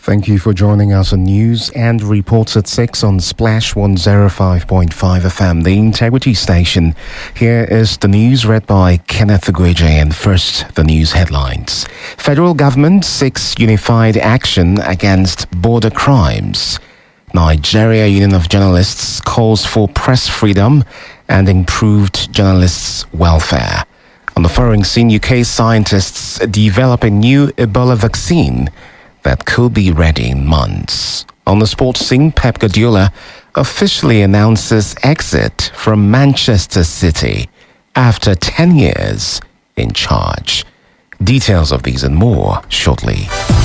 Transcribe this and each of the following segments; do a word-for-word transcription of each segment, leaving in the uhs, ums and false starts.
Thank you for joining us on News and Reports at six on Splash one oh five point five F M, the Integrity Station. Here is the news read by Kenneth Agweje, and first the news headlines. Federal government seeks unified action against border crimes. Nigeria Union of Journalists calls for press freedom and improved journalists' welfare. On the foreign scene, U K scientists develop a new Ebola vaccine that could be ready in months. On the sports scene, Pep Guardiola officially announces exit from Manchester City after ten years in charge. Details of these and more shortly.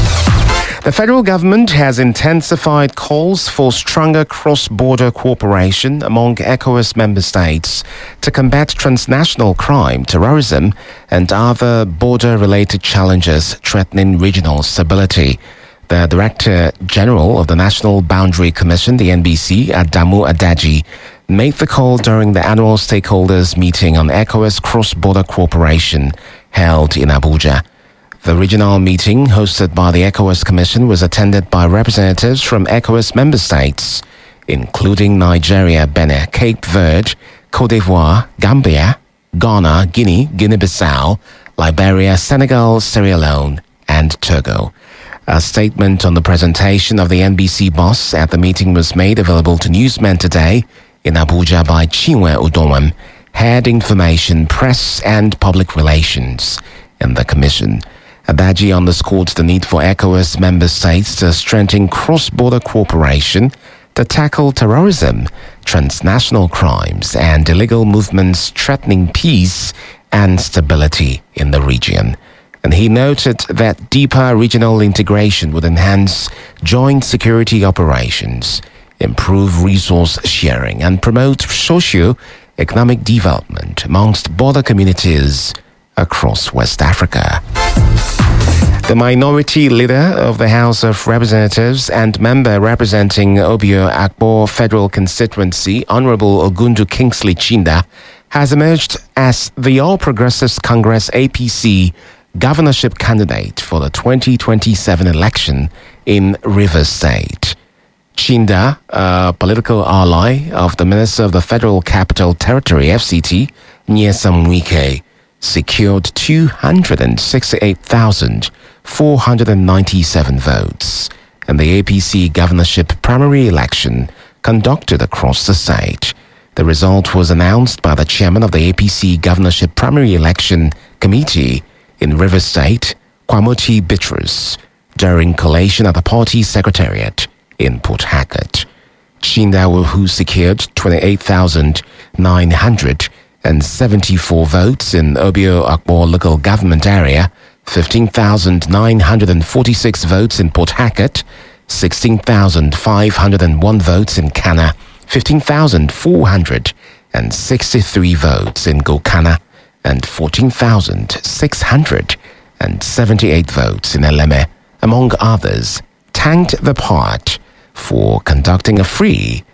The federal government has intensified calls for stronger cross-border cooperation among ECOWAS member states to combat transnational crime, terrorism, and other border-related challenges threatening regional stability. The Director General of the National Boundary Commission, the N B C, Adamu Adaji, made the call during the annual stakeholders meeting on ECOWAS cross-border cooperation held in Abuja. The regional meeting, hosted by the ECOWAS Commission, was attended by representatives from ECOWAS member states, including Nigeria, Benin, Cape Verde, Cote d'Ivoire, Gambia, Ghana, Guinea, Guinea-Bissau, Liberia, Senegal, Sierra Leone, and Togo. A statement on the presentation of the N B C boss at the meeting was made available to newsmen today in Abuja by Chinwe Udonwem, Head Information, Press and Public Relations in the Commission. Adaji underscored the need for ECOWAS member states to strengthen cross-border cooperation to tackle terrorism, transnational crimes, and illegal movements threatening peace and stability in the region. And he noted that deeper regional integration would enhance joint security operations, improve resource sharing, and promote socio-economic development amongst border communities across West Africa. The minority leader of the House of Representatives and member representing Obio Akpo Federal Constituency, Honorable Ogundu Kingsley Chinda, has emerged as the All Progressives Congress A P C governorship candidate for the twenty twenty-seven election in Rivers State. Chinda, a political ally of the Minister of the Federal Capital Territory, F C T, Nyesom Wike, secured two hundred sixty-eight thousand four hundred ninety-seven votes in the A P C governorship primary election conducted across the state. The result was announced by the chairman of the A P C governorship primary election committee in Rivers State, Kwamochi Bitrus, during collation at the party secretariat in Port Harcourt. Chinda, who secured twenty-eight thousand nine hundred seventy-four votes in Obio Akpo local government area, fifteen thousand nine hundred forty-six votes in Port Harcourt, sixteen thousand five hundred one votes in Kana, fifteen thousand four hundred sixty-three votes in Gokana, and fourteen thousand six hundred seventy-eight votes in Eleme, among others, thanked the part for conducting a free,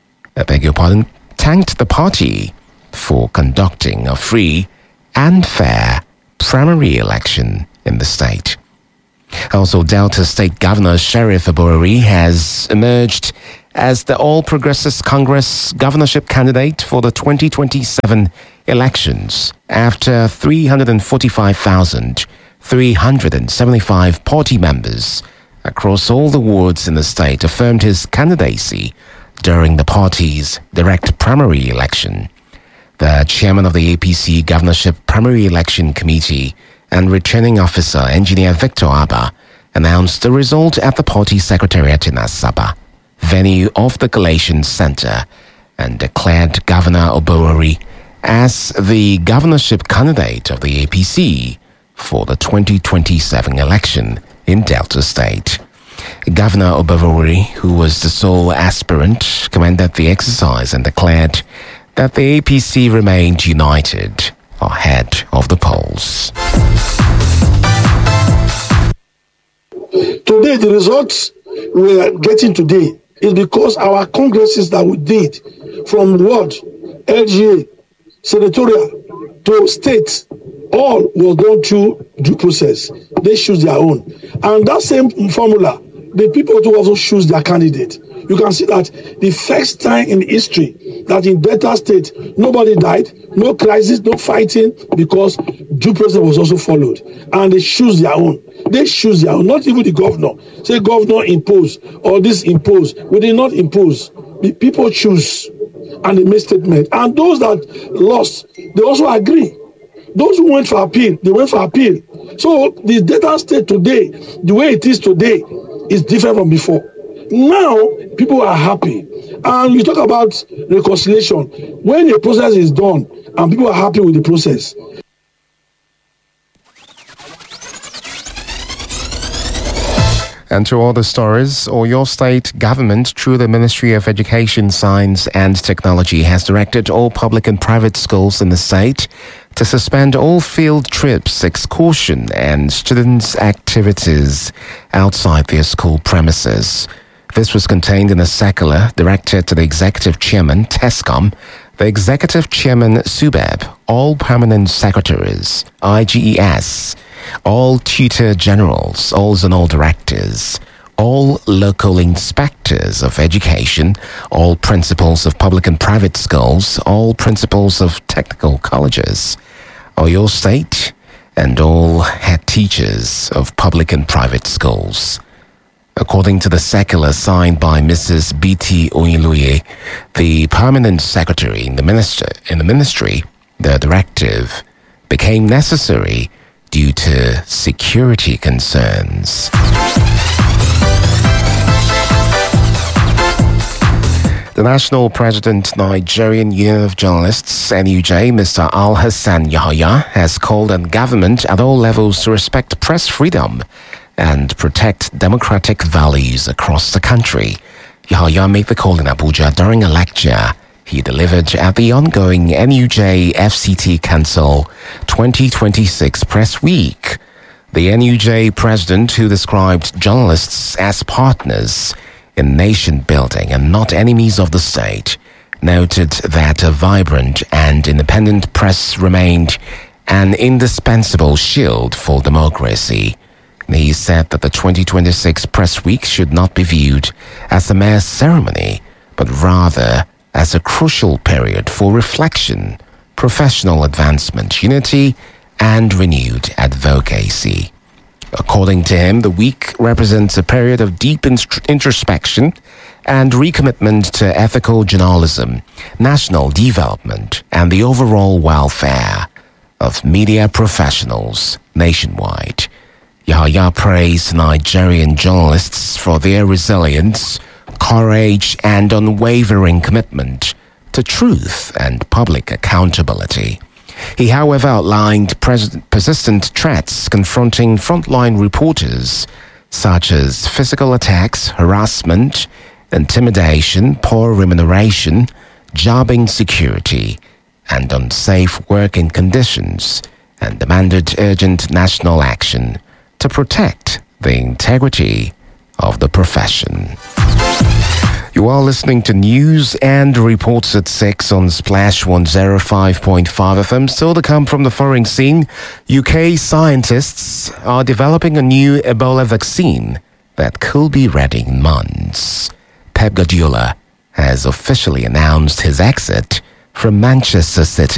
I beg your pardon, thanked the party for conducting a free and fair primary election in the state. Also, Delta State Governor Sheriff Aborori has emerged as the All Progressives Congress governorship candidate for the twenty twenty-seven elections after three hundred forty-five thousand three hundred seventy-five party members across all the wards in the state affirmed his candidacy during the party's direct primary election. The chairman of the A P C governorship primary election committee and returning officer, Engineer Victor Abba, announced the result at the party secretariat in Asaba, venue of the collation center, and declared Governor Oborori as the governorship candidate of the A P C for the twenty twenty-seven election in Delta State. Governor Oborori, who was the sole aspirant, commended the exercise and declared that the A P C remained united ahead of the polls. Today, the results we are getting today is because our congresses that we did from ward, L G A, senatorial to state, all were done through due process. They choose their own. And that same formula the people to also choose their candidate. You can see that the first time in history that in Delta State, nobody died, no crisis, no fighting, because due process was also followed. And they choose their own. They choose their own, not even the governor. Say governor impose or this impose. We did not impose. The people choose and they make statement. And those that lost, they also agree. Those who went for appeal, they went for appeal. So the Delta State today, the way it is today, is different from before. Now, people are happy. And you talk about reconciliation. When the process is done and people are happy with the process. And to all the stories, Oyo State government, through the Ministry of Education, Science and Technology, has directed all public and private schools in the state to suspend all field trips, excursion and students' activities outside their school premises. This was contained in a circular directed to the Executive Chairman, TESCOM, the Executive Chairman, SUBEB, all permanent secretaries, I G E S, all tutor generals, all zonal directors, all local inspectors of education, all principals of public and private schools, all principals of technical colleges, Oyo State, and all head teachers of public and private schools. According to the circular signed by Missus B T Oyiluye, the permanent secretary in the, minister, in the ministry, the directive became necessary due to security concerns. The National President, Nigerian Union of Journalists, N U J, Mister Al-Hassan Yahya, has called on government at all levels to respect press freedom and protect democratic values across the country. Yahya made the call in Abuja during a lecture he delivered at the ongoing N U J F C T Council twenty twenty-six Press Week. The N U J president, who described journalists as partners in nation building and not enemies of the state, noted that a vibrant and independent press remained an indispensable shield for democracy. He said that the twenty twenty-six Press Week should not be viewed as a mere ceremony, but rather as a crucial period for reflection, professional advancement, unity, and renewed advocacy. According to him, the week represents a period of deep introspection and recommitment to ethical journalism, national development, and the overall welfare of media professionals nationwide. Yahya praised Nigerian journalists for their resilience, courage, and unwavering commitment to truth and public accountability. He, however, outlined pres- persistent threats confronting frontline reporters, such as physical attacks, harassment, intimidation, poor remuneration, job insecurity, and unsafe working conditions, and demanded urgent national action to protect the integrity of the profession. You are listening to news and reports at six on Splash one oh five point five F M. Still to come from the foreign scene, U K scientists are developing a new Ebola vaccine that could be ready in months. Pep Guardiola has officially announced his exit from Manchester City.